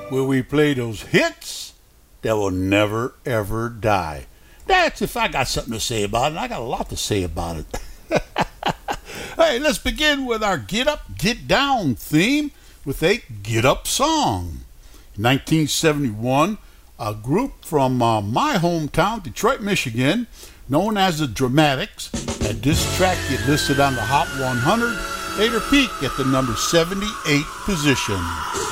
where we play those hits that will never ever die. That's if I got something to say about it. I got a lot to say about it. Hey, let's begin with our Get Up, Get Down theme with a Get Up song. In 1971, a group from my hometown, Detroit, Michigan, known as the Dramatics, had this track get listed on the Hot 100, later peaked at the number 78 position.